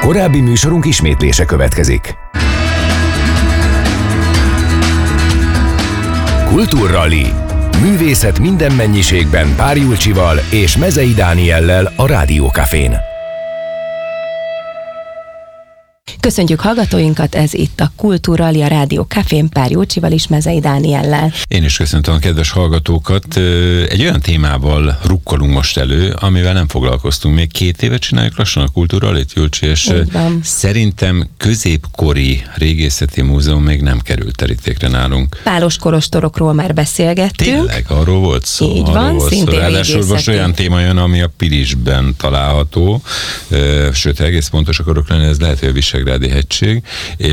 Korábbi műsorunk ismétlése következik. Kultúrrali. Művészet minden mennyiségben Pár Julcsival és Mezei Dániellel a Rádiókafén. Köszöntjük hallgatóinkat, ez itt a Kultúrrali, a Rádiókafén Pár Julcsival és Mezei Dániellel. Én is köszöntöm a kedves hallgatókat. Egy olyan témával rukkolunk most elő, amivel nem foglalkoztunk. Még 2 évet csináljuk lassan a Kultúrralit, Julcsi, és szerintem középkori régészeti múzeum még nem került terítékre nálunk. Pálos kolostorokról már beszélgettünk. Tényleg, arról volt szó. Így van, szintén Ráadásul most olyan téma jön, ami a Pilisben található, sőt, egész pontos akarok lenni, ez lehet, hogy a Visegrádi hegység,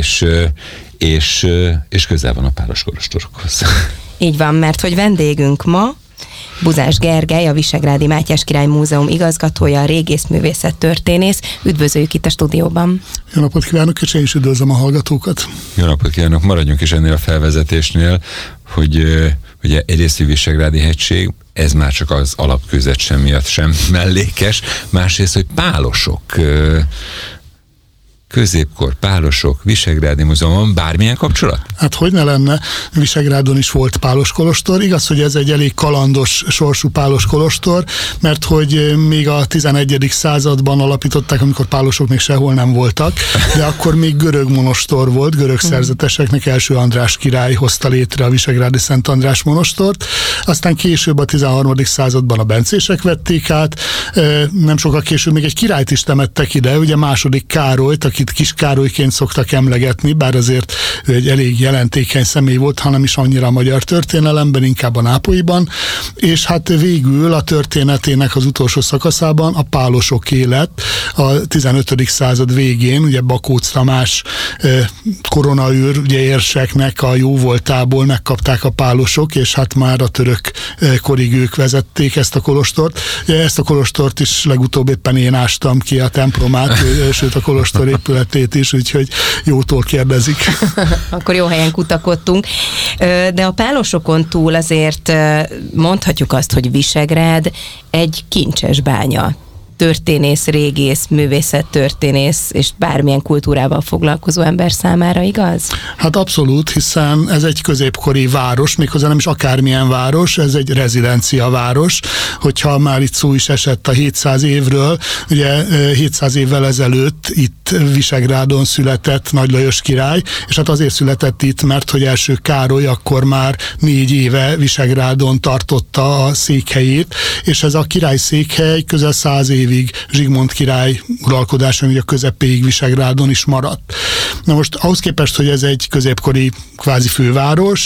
és közel van a pálos kolostorokhoz. Így van, mert hogy vendégünk ma Buzás Gergely, a Visegrádi Mátyás Király Múzeum igazgatója, a régészművészet történész. Üdvözöljük itt a stúdióban. Jó napot kívánok, és én is üdvözlöm a hallgatókat. Jó napot kívánok, maradjunk is ennél a felvezetésnél, hogy ugye egyrészt a Visegrádi hegység, ez már csak az alapkőzet sem miatt sem mellékes, másrészt, hogy pálosok, középkor, pálosok, Visegrádi Múzeumon bármilyen kapcsolat? Hát hogy ne lenne, Visegrádon is volt pálos kolostor. Igaz, hogy ez egy elég kalandos sorsú pálos kolostor, mert hogy még a 11. században alapították, amikor pálosok még sehol nem voltak, de akkor még görög monostor volt, görög szerzeteseknek első András király hozta létre a visegrádi Szent András monostort, aztán később a 13. században a bencések vették át, nem sokkal később még egy királyt is temettek ide, ugye második Károlyt, akit Kis Károlyként szoktak emlegetni, bár azért ő egy elég jelentékeny személy volt, hanem is annyira a magyar történelemben, inkább a nápolyiban, és hát végül a történetének az utolsó szakaszában a pálosoké lett a 15. század végén, ugye Bakóc Tamás koronaőr, ugye érseknek a jóvoltából megkapták a pálosok, és hát már a török korig ők vezették ezt a kolostort. Ugye ezt a kolostort is legutóbb éppen én ástam ki, a templomát, sőt a kolostor épületét is, úgyhogy jótól kérdezik. Akkor jó helyen kutakodtunk. De a pálosokon túl azért mondhatjuk azt, hogy Visegrád egy kincses bánya. Történész, régész, művészettörténész és bármilyen kultúrával foglalkozó ember számára, igaz? Hát abszolút, hiszen ez egy középkori város, méghozzá nem is akármilyen város, ez egy rezidenciaváros, hogyha már itt szó is esett a 700 évről, ugye 700 évvel ezelőtt itt Visegrádon született Nagy Lajos király, és hát azért született itt, mert hogy első Károly akkor már 4 éve Visegrádon tartotta a székhelyét, és ez a király székhely közel 100 évig Zsigmond király uralkodáson, ugye a közepéig Visegrádon is maradt. Na most ahhoz képest, hogy ez egy középkori kvázi főváros,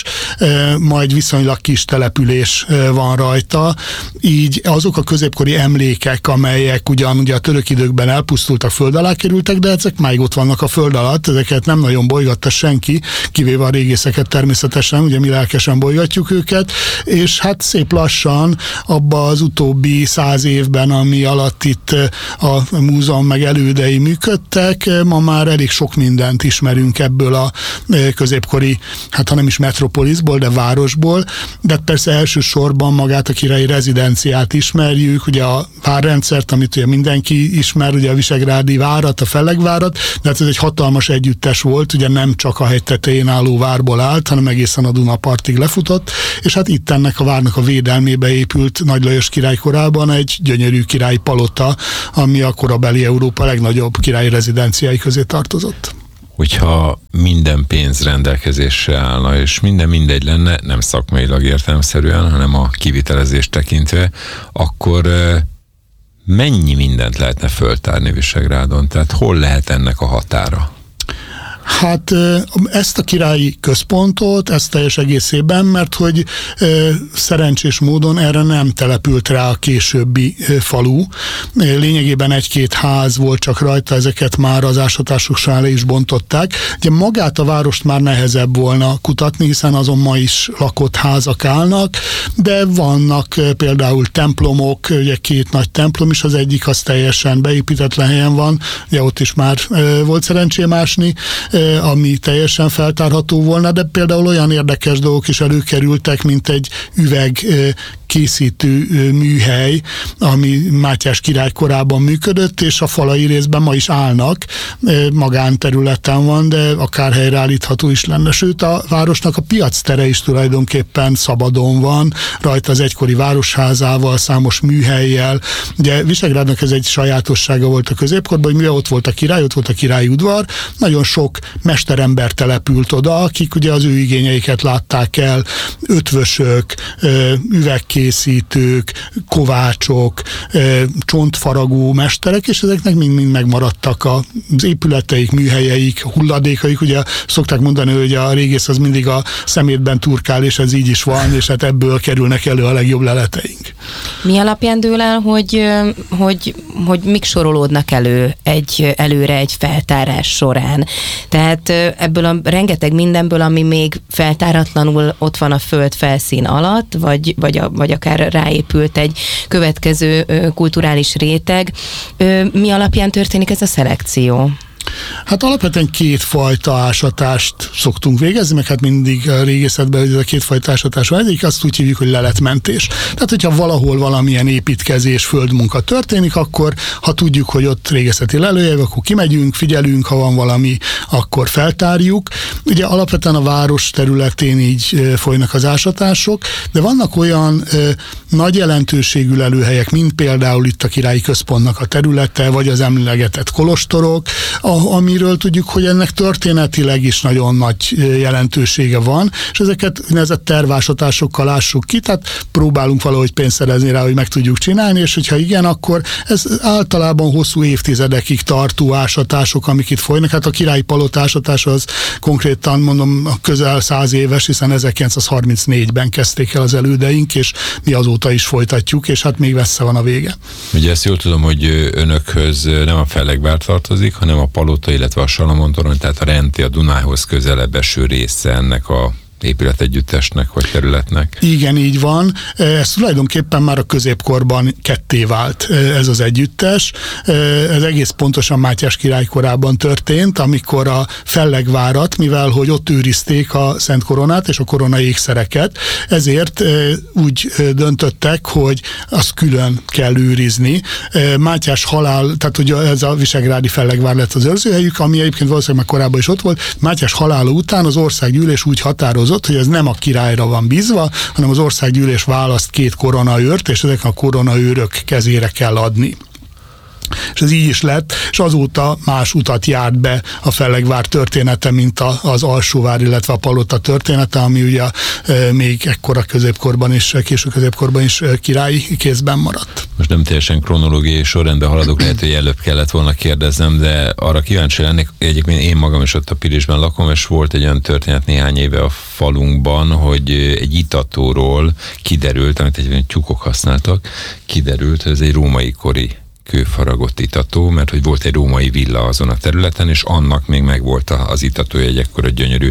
majd viszonylag kis település van rajta, így azok a középkori emlékek, amelyek ugye a török időkben elpusztultak, föld alá kerültek, de ezek máig ott vannak a föld alatt, ezeket nem nagyon bolygatta senki, kivéve a régészeket természetesen, ugye mi lelkesen bolygatjuk őket, és hát szép lassan abba az utóbbi 100 évben, ami alatt itt a múzeum meg elődei működtek, ma már elég sok mindent ismerünk ebből a középkori, hát ha nem is metropoliszból, de városból, de persze elsősorban magát a királyi rezidenciát ismerjük, ugye a várrendszert, amit ugye mindenki ismer, ugye a visegrádi várat, a fellegvárat, de hát ez egy hatalmas együttes volt, ugye nem csak a hegy tetején álló várból állt, hanem egészen a Dunapartig lefutott, és hát itt ennek a várnak a védelmébe épült Nagy Lajos király korában egy gyönyörű királyi palota, ami a korabeli Európa legnagyobb királyi rezidenciái közé tartozott. Hogyha minden pénz rendelkezésre állna, és minden mindegy lenne, nem szakmailag értelemszerűen, hanem a kivitelezést tekintve, akkor mennyi mindent lehetne föltárni Visegrádon? Tehát hol lehet ennek a határa? Hát ezt a királyi központot, ezt teljes egészében, mert hogy szerencsés módon erre nem települt rá a későbbi falu. Lényegében 1-2 ház volt csak rajta, ezeket már az ásatások során le is bontották. Ugye magát a várost már nehezebb volna kutatni, hiszen azon ma is lakott házak állnak, de vannak például templomok, ugye 2 nagy templom is, az egyik az teljesen beépítetlen helyen van, ugye ott is már volt szerencsém ásni, ami teljesen feltárható volna, de például olyan érdekes dolgok is előkerültek, mint egy üveg készítő műhely, ami Mátyás király korában működött, és a falai részben ma is állnak, magánterületen van, de akár helyreállítható is lenne. Sőt, a városnak a piactere is tulajdonképpen szabadon van, rajta az egykori városházával, számos műhellyel. Ugye Visegrádnak ez egy sajátossága volt a középkorban, hogy mivel ott volt a király, ott volt a királyi udvar, nagyon sok mesterember települt oda, akik ugye az ő igényeiket látták el, ötvösök, üvegkészítők, kovácsok, csontfaragó mesterek, és ezeknek mind-mind megmaradtak az épületeik, műhelyeik, hulladékaik. Ugye szokták mondani, hogy a régész az mindig a szemétben turkál, és ez így is van, és hát ebből kerülnek elő a legjobb leleteink. Mi alapján dől el, hogy mik sorolódnak előre egy feltárás során? Tehát ebből a rengeteg mindenből, ami még feltáratlanul ott van a föld felszín alatt, vagy akár ráépült egy következő kulturális réteg, mi alapján történik ez a szelekció? Hát alapvetően kétfajta ásatást szoktunk végezni, meg hát mindig a régészetben ez a kétfajta ásatás van. Egyik azt úgy hívjuk, hogy leletmentés. Tehát, hogyha valahol valamilyen építkezés, földmunka történik, akkor ha tudjuk, hogy ott régészeti lelőhely, akkor kimegyünk, figyelünk, ha van valami, akkor feltárjuk. Ugye alapvetően a város területén így folynak az ásatások, de vannak olyan nagy jelentőségű lelőhelyek, mint például itt a Királyi Központnak a területe, vagy az emlegetett kolostorok, amiről tudjuk, hogy ennek történetileg is nagyon nagy jelentősége van, és ezeket úgynevezett tervásatásokkal ássuk ki, tehát próbálunk valahogy pénzt szerezni rá, hogy meg tudjuk csinálni, és hogyha igen, akkor ez általában hosszú évtizedekig tartó ásatások, amik itt folynak. Hát a Királyi Palota ásatása az konkrétan mondom közel 100 éves, hiszen 1934-ben kezdték el az elődeink, és mi azóta is folytatjuk, és hát még messze van a vége. Ugye ezt jól tudom, hogy önökhöz nem a Fellegvár tartozik, hanem a Palota, illetve a Salamon-torony, tehát a Renti, a Dunához közelebb eső része ennek a épületegyüttesnek vagy területnek. Igen, így van. Ez tulajdonképpen már a középkorban ketté vált ez az együttes. Ez egész pontosan Mátyás király korában történt, amikor a Fellegvárat, mivel hogy ott őrizték a Szent Koronát és a korona ékszereket, ezért úgy döntöttek, hogy azt külön kell őrizni. Mátyás halál, tehát ugye ez a visegrádi Fellegvár lett az őrzőhelyük, ami egyébként valószínűleg már korábban is ott volt. Mátyás halála után az országgyűlés úgy határozott, hogy ez nem a királyra van bízva, hanem az országgyűlés választ 2 koronaőrt, és ezek a koronaőrök kezére kell adni. És ez így is lett, és azóta más utat járt be a Fellegvár története, mint az Alsóvár, illetve a Palota története, ami ugye még ekkora középkorban is, késő középkorban is királyi kézben maradt. Most nem teljesen kronológiai sorrendben haladok, lehet, hogy előbb kellett volna kérdeznem, de arra kíváncsi lennék, egyébként én magam is ott a Pilisben lakom, és volt egy olyan történet néhány éve a falunkban, hogy egy itatóról kiderült, amit egyébként tyúkok használtak, kiderült, hogy ez egy római kori kőfaragott itató, mert hogy volt egy római villa azon a területen, és annak még megvolt az itatója, egy ekkora gyönyörű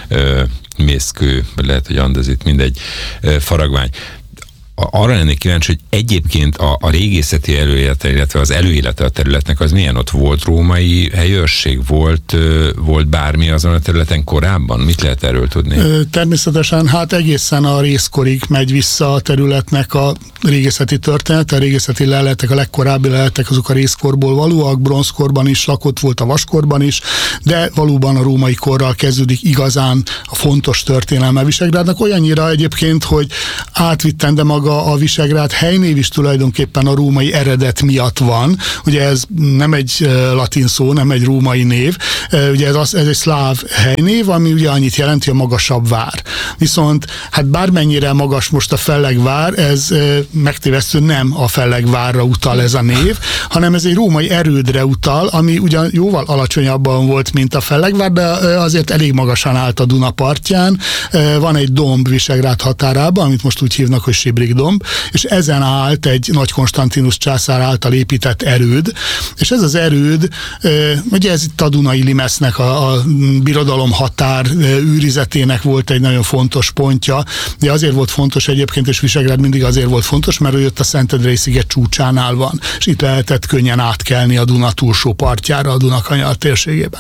mészkő, lehet, hogy andezit, mindegy faragvány. Arra lennék kíváncsi, hogy egyébként a régészeti előélete, illetve az előélete a területnek az milyen? Ott volt római helyőrség? Volt bármi azon a területen korábban? Mit lehet erről tudni? Természetesen, hát egészen a rézkorig megy vissza a területnek a régészeti története, a régészeti leletek, a legkorábbi leletek azok a rézkorból valóak, bronzkorban is lakott volt, a vaskorban is, de valóban a római korral kezdődik igazán a fontos történelme Visegrádnak, olyannyira egyébként, hogy átvitten, de maga a Visegrád helynév is tulajdonképpen a római eredet miatt van. Ugye ez nem egy latin szó, nem egy római név. Ugye ez egy szláv helynév, ami ugye annyit jelenti, a magasabb vár. Viszont hát bármennyire magas most a Fellegvár, ez megtévesztő nem a Fellegvárra utal ez a név, hanem ez egy római erődre utal, ami ugyan jóval alacsonyabban volt, mint a Fellegvár, de azért elég magasan állt a Duna partján. Van egy domb Visegrád határában, amit most úgy hívnak, hogy Sibrikdomb, és ezen állt egy Nagy Konstantinus császár által épített erőd, és ez az erőd, ugye ez itt a Dunai Limesznek a birodalom határ őrizetének volt egy nagyon fontos pontja, de azért volt fontos egyébként, és Visegrád mindig azért volt fontos, mert ő jött a Szentendrei-sziget csúcsánál van, és itt lehetett könnyen átkelni a Duna túlsó partjára, a Dunakanyar térségében.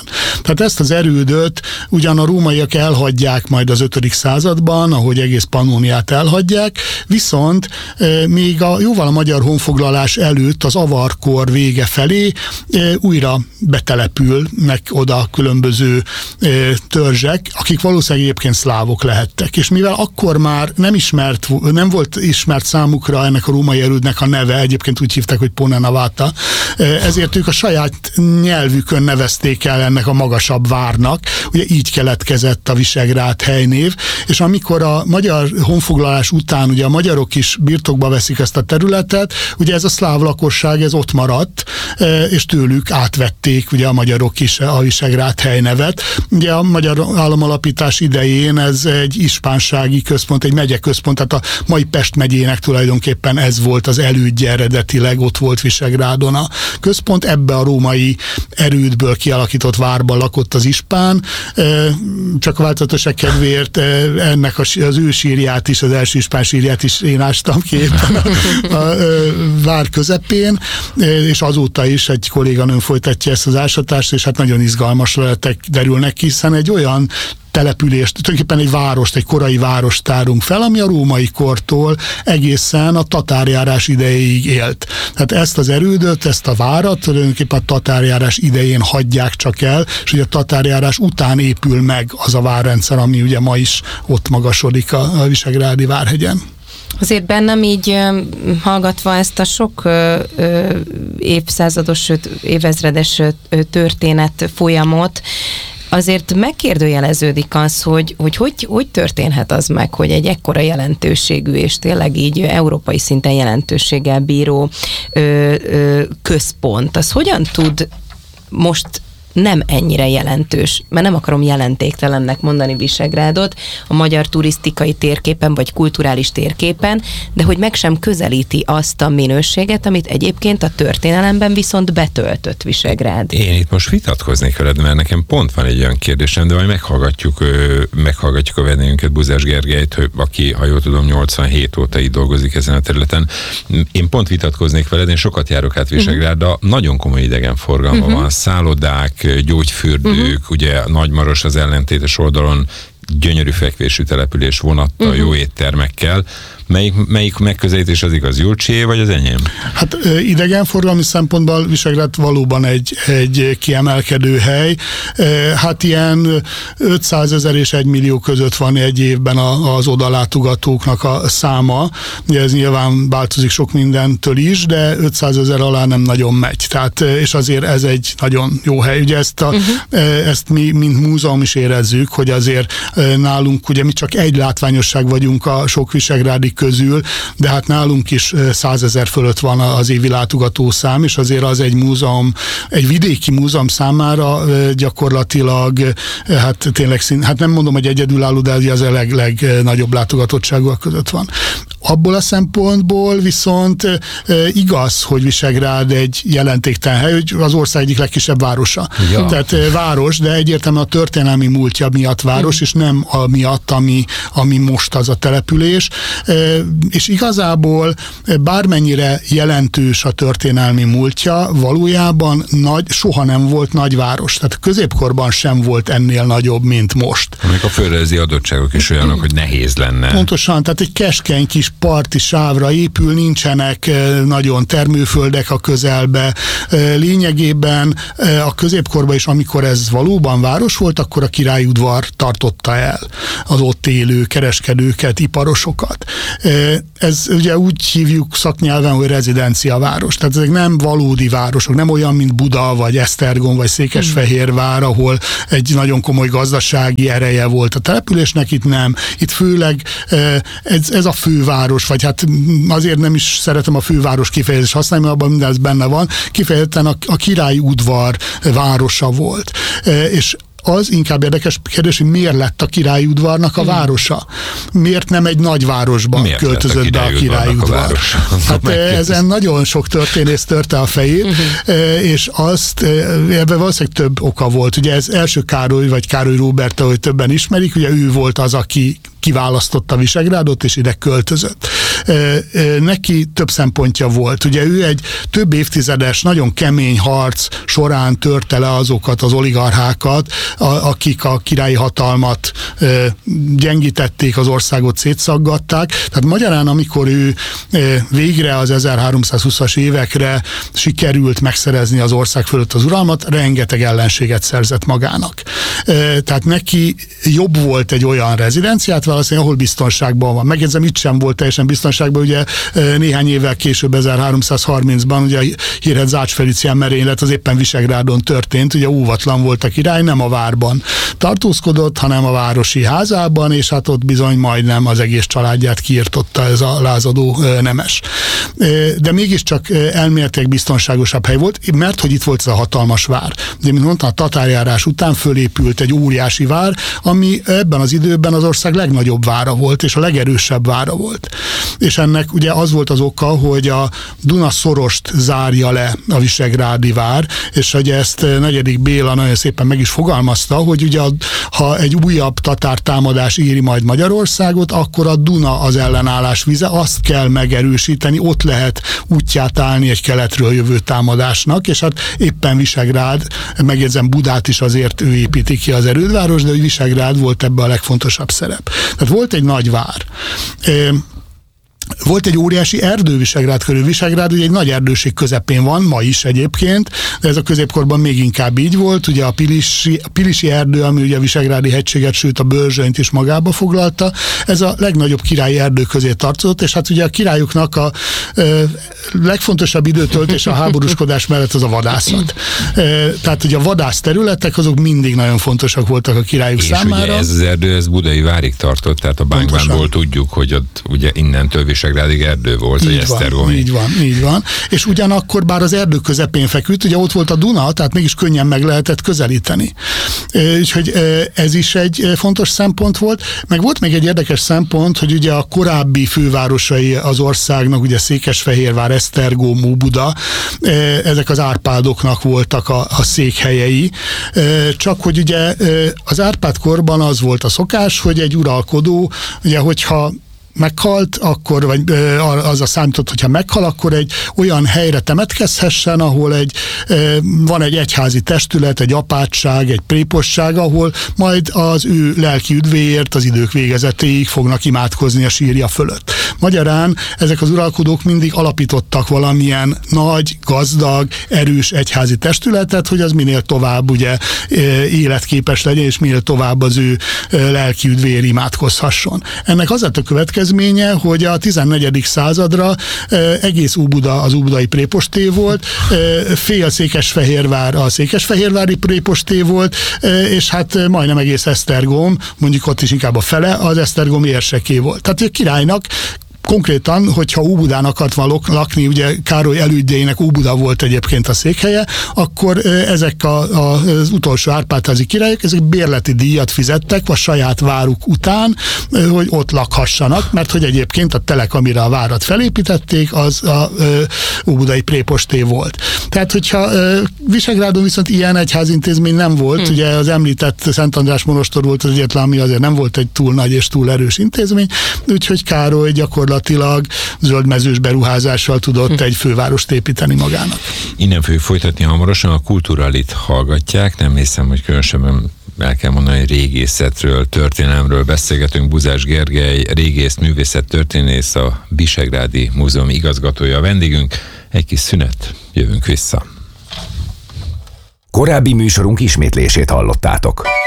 Tehát ezt az erődöt ugyan a rómaiak elhagyják majd az 5. században, ahogy egész Pannóniát elhagyják, viszont még jóval a magyar honfoglalás előtt, az avarkor vége felé újra betelepülnek oda különböző törzsek, akik valószínűleg egyébként szlávok lehettek. És mivel akkor már nem volt ismert számukra ennek a római erődnek a neve, egyébként úgy hívták, hogy Ponenavata, ezért ők a saját nyelvükön nevezték el ennek a magasabb várnak, ugye így keletkezett a Visegrád helynév, és amikor a magyar honfoglalás után ugye a magyarok is birtokba veszik ezt a területet, ugye ez a szláv lakosság, ez ott maradt, és tőlük átvették ugye a magyarok is a Visegrád helynevet. Ugye a magyar államalapítás idején ez egy ispánsági központ, egy megyeközpont, tehát a mai Pest megyének tulajdonképpen ez volt az elődje eredetileg, ott volt Visegrádon a központ, ebbe a római erődből kialakított várban lakott az ispán, csak a változatosság kedvéért ennek az ő sírját is, az első ispán sírját is én ástam ki éppen a vár közepén, és azóta is egy kolléganőm folytatja ezt az ásatást, és hát nagyon izgalmas leletek derülnek ki, hiszen egy olyan települést, tulajdonképpen egy várost, egy korai várost tárunk fel, ami a római kortól egészen a tatárjárás idejéig élt. Tehát ezt az erődöt, ezt a várat tulajdonképpen a tatárjárás idején hagyják csak el, és ugye a tatárjárás után épül meg az a várrendszer, ami ugye ma is ott magasodik a Visegrádi Várhegyen. Azért bennem így hallgatva ezt a sok évszázados, sőt évezredes történet folyamot, azért megkérdőjeleződik az, hogy történhet az meg, hogy egy ekkora jelentőségű és tényleg így európai szinten jelentőséggel bíró központ, az hogyan tud most nem ennyire jelentős, mert nem akarom jelentéktelennek mondani Visegrádot a magyar turisztikai térképen, vagy kulturális térképen, de hogy meg sem közelíti azt a minőséget, amit egyébként a történelemben viszont betöltött Visegrád. Én itt most vitatkoznék veled, mert nekem pont van egy olyan kérdésem, de majd meghallgatjuk a vendégünket, Buzás Gergelyt, aki, ha jól tudom, 87 óta itt dolgozik ezen a területen. Én pont vitatkoznék veled, én sokat járok át Visegráddal, nagyon komoly idegenforgalma van, szállodák, gyógyfürdők, ugye Nagymaros az ellentétes oldalon, gyönyörű fekvésű település vonattal, jó éttermekkel. Melyik megközelítés az igaz, Julcsié vagy az enyém? Hát idegenforgalmi szempontból Visegrád valóban egy kiemelkedő hely. Hát ilyen 500 000 és 1 millió között van egy évben az odalátogatóknak a száma. Ugye ez nyilván változik sok mindentől is, de 500 000 alá nem nagyon megy. Tehát, és azért ez egy nagyon jó hely. Ugye ezt mi, mint múzeum is érezzük, hogy azért nálunk, ugye mi csak egy látványosság vagyunk a sok visegrádi közül, de hát nálunk is 100 000 fölött van az évi látogatószám, és azért az egy múzeum, egy vidéki múzeum számára gyakorlatilag, hát tényleg hát nem mondom, hogy egyedülálló, de az a legnagyobb látogatottságúak között van. Abból a szempontból viszont igaz, hogy Visegrád egy jelentéktelen hely, hogy az ország egyik legkisebb városa. Ja. Tehát város, de egyértelműen a történelmi múltja miatt város, és nem amiatt, ami most az a település. És igazából bármennyire jelentős a történelmi múltja, valójában soha nem volt nagyváros. Tehát középkorban sem volt ennél nagyobb, mint most. Amik a földrajzi adottságok is olyanok, hogy nehéz lenne. Pontosan, tehát egy keskeny kis parti sávra épül, nincsenek nagyon termőföldek a közelbe. Lényegében a középkorban is, amikor ez valóban város volt, akkor a királyudvar tartotta el az ott élő kereskedőket, iparosokat. Ez ugye úgy hívjuk szaknyelven, hogy rezidenciaváros. Tehát ezek nem valódi városok, nem olyan, mint Buda, vagy Esztergom, vagy Székesfehérvár, ahol egy nagyon komoly gazdasági ereje volt a településnek, itt nem. Itt főleg ez a főváros, vagy hát azért nem is szeretem a főváros kifejezést használni, mert abban mindez benne van, kifejezetten a királyi udvar városa volt. És az inkább érdekes kérdés, hogy miért lett a királyi udvarnak a városa? Miért nem egy nagyvárosban költözött be a királyi udvar? Hát ezen nagyon sok történész törte a fejét, és ebben valószínűleg több oka volt. Ugye ez első Károly, vagy Károly Róbert, ahogy többen ismerik, ugye ő volt az, aki kiválasztotta Visegrádot, és ide költözött. neki több szempontja volt. Ugye ő egy több évtizedes, nagyon kemény harc során törte le azokat az oligarchákat, akik a királyi hatalmat gyengítették, az országot szétszaggatták. Tehát magyarán, amikor ő végre az 1320-as évekre sikerült megszerezni az ország fölött az uralmat, rengeteg ellenséget szerzett magának. Tehát neki jobb volt egy olyan rezidenciát választani, ahol biztonságban van. Megjegyzem, itt sem volt teljesen biztonságban, ugye néhány évvel később, 1330-ban ugye a hírhedt Zács Felicián merénylet az éppen Visegrádon történt, ugye óvatlan volt a király, nem a várban tartózkodott, hanem a városi házában, és hát ott bizony majdnem az egész családját kiirtotta ez a lázadó nemes. De mégiscsak elméletileg biztonságosabb hely volt, mert hogy itt volt ez a hatalmas vár. De mint mondtam, a tatárjárás után fölépült egy óriási vár, ami ebben az időben az ország legnagyobb vára volt, és a legerősebb vára volt. És ennek ugye az volt az oka, hogy a Duna szorost zárja le a visegrádi vár, és ugye ezt negyedik Béla nagyon szépen meg is fogalmazta, hogy ugye ha egy újabb tatár támadás éri majd Magyarországot, akkor a Duna az ellenállás vize, azt kell megerősíteni, ott lehet útját állni egy keletről jövő támadásnak, és hát éppen Visegrád, megjegyzem Budát is azért ő építi ki az erődváros, de hogy Visegrád volt ebben a legfontosabb szerep. Tehát volt egy nagy vár. Volt egy óriási erdő Visegrád körül. Visegrád ugye egy nagy erdőség közepén van, ma is egyébként, de ez a középkorban még inkább így volt. Ugye a Pilisi erdő, ami ugye a Visegrádi hegységet, sőt a Börzsönyt is magába foglalta, ez a legnagyobb királyi erdő közé tartozott, és hát ugye a királyoknak a legfontosabb időtöltés a háborúskodás mellett az a vadászat. Tehát ugye a vadász területek azok mindig nagyon fontosak voltak a királyok számára. És ugye ez az erdő, ez Budai várig tartott, tehát a Bánkbánból tudjuk, hogy ott ugye innentől Visegrádig erdő volt, vagy esztergomi. Így van. És ugyanakkor bár az erdő közepén feküdt, ugye ott volt a Duna, tehát mégis könnyen meg lehetett közelíteni. Úgyhogy ez is egy fontos szempont volt. Meg volt még egy érdekes szempont, hogy ugye a korábbi fővárosai az országnak, ugye Székesfehérvár, Esztergom, Óbuda, ezek az Árpádoknak voltak a székhelyei. Csak hogy ugye az Árpád korban az volt a szokás, hogy egy uralkodó, ugye hogyha meghalt, akkor, vagy az a számított, hogyha meghal, akkor egy olyan helyre temetkezhessen, ahol van egy egyházi testület, egy apátság, egy préposság, ahol majd az ő lelki üdvéért az idők végezetéig fognak imádkozni a sírja fölött. Magyarán ezek az uralkodók mindig alapítottak valamilyen nagy, gazdag, erős egyházi testületet, hogy az minél tovább ugye életképes legyen, és minél tovább az ő lelki üdvéért imádkozhasson. Ennek az lett a következménye, hogy a 14. századra egész Óbuda az óbudai préposté volt, fél Székesfehérvár a székesfehérvári préposté volt, és hát majdnem egész Esztergom, mondjuk ott is inkább a fele, az esztergomi érseké volt. Tehát a királynak konkrétan, hogyha Óbudán akart lakni, ugye Károly elődjeinek Óbuda volt egyébként a székhelye, akkor ezek az utolsó árpádházi királyok, ezek bérleti díjat fizettek a saját váruk után, hogy ott lakhassanak, mert hogy egyébként a telek, amire a várat felépítették, az a óbudai préposté volt. Tehát, hogyha Visegrádon viszont ilyen egyházintézmény nem volt, ugye az említett Szent András monostor volt az egyetlen, ami azért nem volt egy túl nagy és túl erős intézmény, úgyhogy Károly gyakorlatilag zöldmezős beruházással tudott egy fővárost építeni magának. Innen fogjuk folytatni hamarosan, a Kulturalit hallgatják, nem hiszem, hogy különösebben el kell mondani, hogy régészetről, történelemről beszélgetünk. Buzás Gergely, régész, művészettörténész, a Visegrádi Múzeum igazgatója a vendégünk. Egy kis szünet, jövünk vissza. Korábbi műsorunk ismétlését hallottátok.